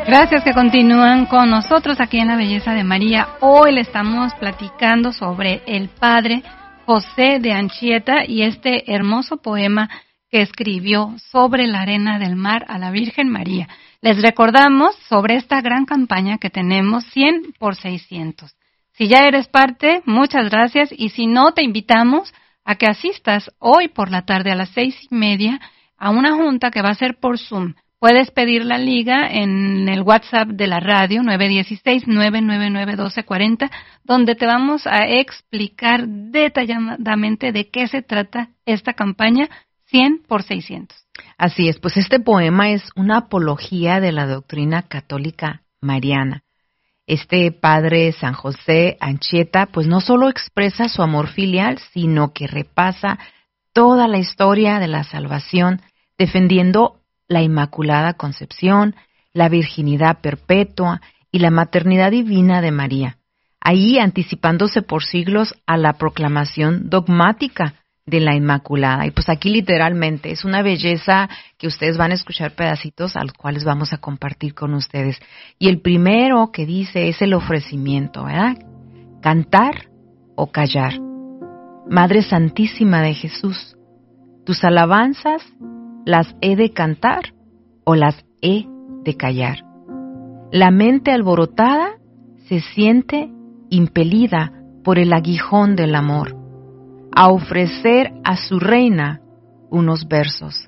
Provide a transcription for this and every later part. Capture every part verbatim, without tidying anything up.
Gracias que continúan con nosotros aquí en La Belleza de María. Hoy le estamos platicando sobre el padre José de Anchieta y este hermoso poema que escribió sobre la arena del mar a la Virgen María. Les recordamos sobre esta gran campaña que tenemos cien por seiscientos. Si ya eres parte, muchas gracias, y si no, te invitamos a que asistas hoy por la tarde a las seis y media a una junta que va a ser por Zoom. Puedes pedir la liga en el WhatsApp de la radio nueve uno seis, nueve nueve nueve, uno dos cuatro cero, donde te vamos a explicar detalladamente de qué se trata esta campaña cien por seiscientos. Así es, pues este poema es una apología de la doctrina católica mariana. Este padre San José Anchieta, pues no solo expresa su amor filial, sino que repasa toda la historia de la salvación, defendiendo la Inmaculada Concepción, la virginidad perpetua y la maternidad divina de María, ahí anticipándose por siglos a la proclamación dogmática de la Inmaculada. Y pues aquí literalmente es una belleza que ustedes van a escuchar pedacitos a los cuales vamos a compartir con ustedes. Y el primero que dice es el ofrecimiento, ¿verdad? Cantar o callar. Madre Santísima de Jesús, tus alabanzas ¿las he de cantar o las he de callar? La mente alborotada se siente impelida por el aguijón del amor a ofrecer a su reina unos versos.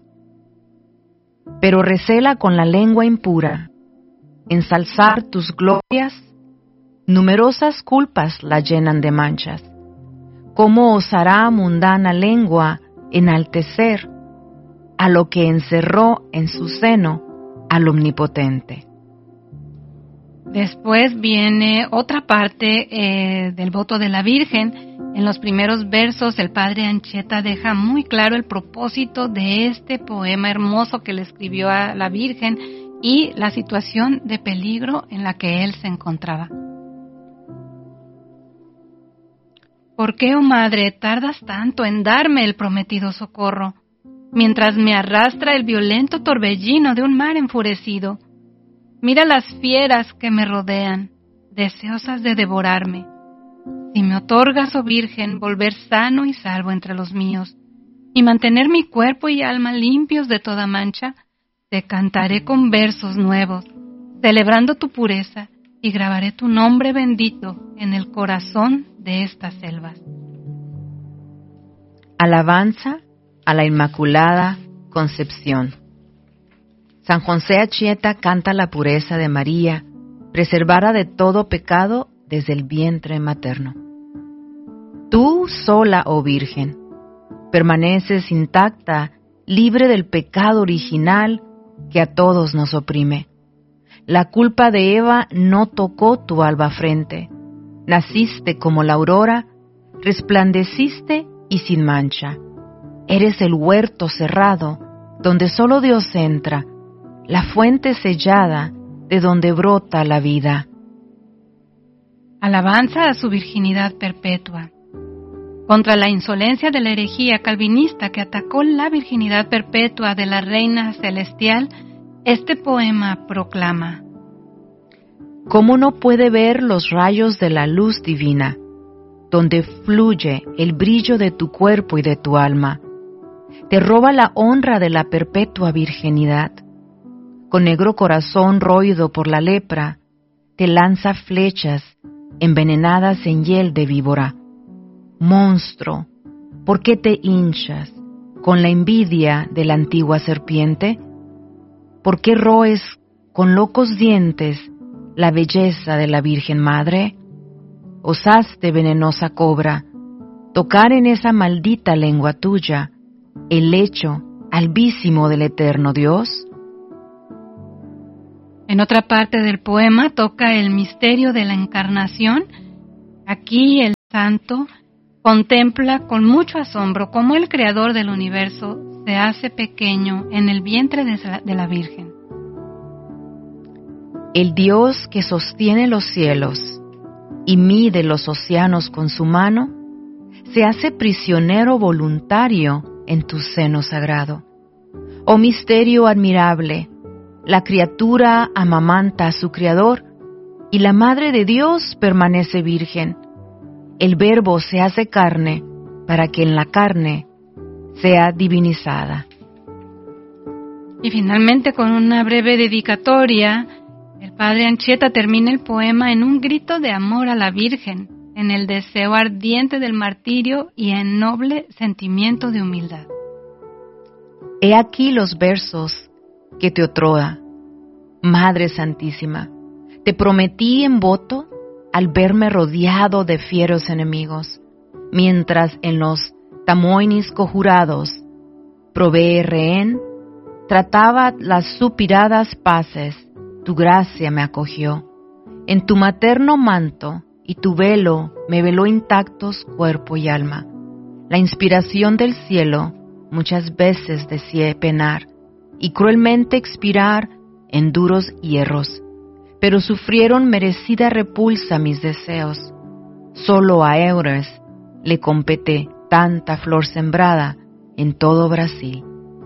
Pero recela con la lengua impura ensalzar tus glorias, numerosas culpas la llenan de manchas. ¿Cómo osará mundana lengua enaltecer a lo que encerró en su seno al Omnipotente? Después viene otra parte eh, del voto de la Virgen. En los primeros versos el padre Anchieta deja muy claro el propósito de este poema hermoso que le escribió a la Virgen y la situación de peligro en la que él se encontraba. ¿Por qué, oh madre, tardas tanto en darme el prometido socorro, mientras me arrastra el violento torbellino de un mar enfurecido? Mira las fieras que me rodean, deseosas de devorarme. Si me otorgas, oh Virgen, volver sano y salvo entre los míos, y mantener mi cuerpo y alma limpios de toda mancha, te cantaré con versos nuevos, celebrando tu pureza, y grabaré tu nombre bendito en el corazón de estas selvas. Alabanza a la Inmaculada Concepción. San José Anchieta canta la pureza de María, preservada de todo pecado desde el vientre materno. Tú sola, oh Virgen, permaneces intacta, libre del pecado original que a todos nos oprime. La culpa de Eva no tocó tu alba frente. Naciste como la aurora, resplandeciste y sin mancha. Eres el huerto cerrado, donde solo Dios entra, la fuente sellada, de donde brota la vida. Alabanza a su virginidad perpetua. Contra la insolencia de la herejía calvinista que atacó la virginidad perpetua de la Reina Celestial, este poema proclama: ¿Cómo no puede ver los rayos de la luz divina, donde fluye el brillo de tu cuerpo y de tu alma? Te roba la honra de la perpetua virginidad. Con negro corazón roído por la lepra, te lanza flechas envenenadas en hiel de víbora. Monstruo, ¿por qué te hinchas con la envidia de la antigua serpiente? ¿Por qué roes con locos dientes la belleza de la Virgen Madre? ¿Osaste, venenosa cobra, tocar en esa maldita lengua tuya el lecho alvísimo del eterno Dios? En otra parte del poema toca el misterio de la encarnación. Aquí el santo contempla con mucho asombro cómo el creador del universo se hace pequeño en el vientre de la Virgen. El Dios que sostiene los cielos y mide los océanos con su mano, se hace prisionero voluntario en tu seno sagrado. Oh misterio admirable, La criatura amamanta a su Criador, y la Madre de Dios permanece virgen. El Verbo se hace carne para que en la carne sea divinizada. Y finalmente, con una breve dedicatoria, el padre Anchieta termina el poema en un grito de amor a la Virgen, en el deseo ardiente del martirio y en noble sentimiento de humildad. He aquí los versos que te otrora, Madre Santísima. Te prometí en voto al verme rodeado de fieros enemigos, mientras en los tamoinis conjurados, provee rehén, trataba las supiradas paces, tu gracia me acogió. En tu materno manto y tu velo me veló intactos cuerpo y alma. La inspiración del cielo muchas veces deseé penar y cruelmente expirar en duros hierros, pero sufrieron merecida repulsa mis deseos. Solo a Eures le compete tanta flor sembrada en todo Brasil.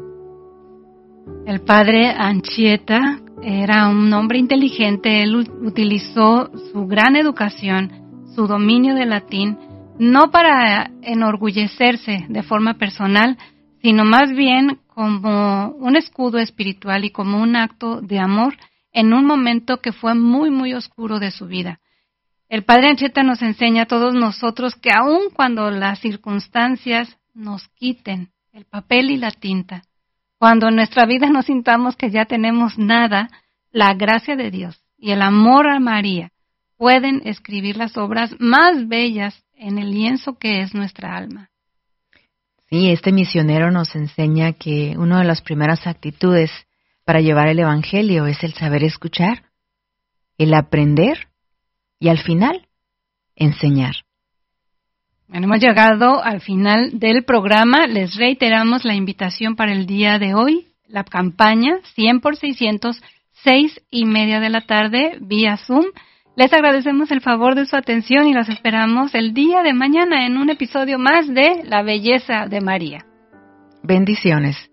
El padre Anchieta era un hombre inteligente. Él utilizó su gran educación, su dominio del latín, no para enorgullecerse de forma personal, sino más bien como un escudo espiritual y como un acto de amor en un momento que fue muy, muy oscuro de su vida. El padre Anchieta nos enseña a todos nosotros que aun cuando las circunstancias nos quiten el papel y la tinta, cuando en nuestra vida nos sintamos que ya tenemos nada, la gracia de Dios y el amor a María pueden escribir las obras más bellas en el lienzo que es nuestra alma. Sí, este misionero nos enseña que una de las primeras actitudes para llevar el Evangelio es el saber escuchar, el aprender y al final, enseñar. Bueno, hemos llegado al final del programa. Les reiteramos la invitación para el día de hoy, la campaña cien por seiscientos, seis y media de la tarde, vía Zoom. Les agradecemos el favor de su atención y los esperamos el día de mañana en un episodio más de La Belleza de María. Bendiciones.